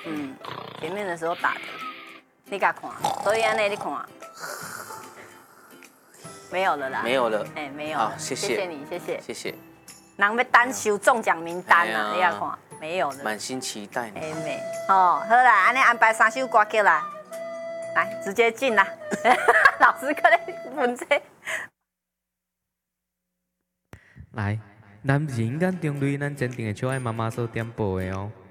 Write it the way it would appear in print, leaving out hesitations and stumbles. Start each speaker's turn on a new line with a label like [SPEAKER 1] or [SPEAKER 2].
[SPEAKER 1] 前面的时候打的，你敢看？所以安内你看，没有了啦。
[SPEAKER 2] 没有了。
[SPEAKER 1] 哎，没有。
[SPEAKER 2] 好，谢
[SPEAKER 1] 谢你，谢谢。
[SPEAKER 2] 谢谢。
[SPEAKER 1] 人要单收中奖名单啊，你要看，没有了。
[SPEAKER 2] 满心期待呢。
[SPEAKER 1] 哎没。哦，好啦，安尼安排3首歌曲啦，来直接进啦。老师可能问这。
[SPEAKER 3] 来，男人眼中对咱坚定的笑爱妈妈所点播的哦。